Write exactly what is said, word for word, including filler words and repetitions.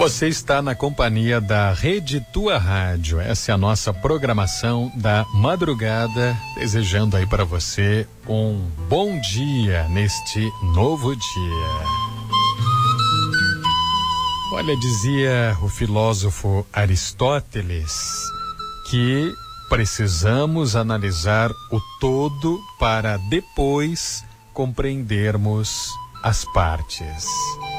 Você está na companhia da Rede Tua Rádio. Essa é a nossa programação da madrugada, desejando aí para você um bom dia neste novo dia. Olha, dizia o filósofo Aristóteles que precisamos analisar o todo para depois compreendermos as partes.